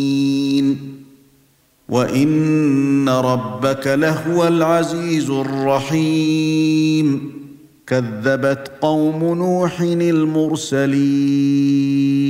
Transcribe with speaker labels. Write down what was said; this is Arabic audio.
Speaker 1: وَإِنَّ رَبَّكَ لَهُوَ الْعَزِيزُ الرَّحِيمُ كَذَّبَتْ قَوْمُ نُوحٍ الْمُرْسَلِينَ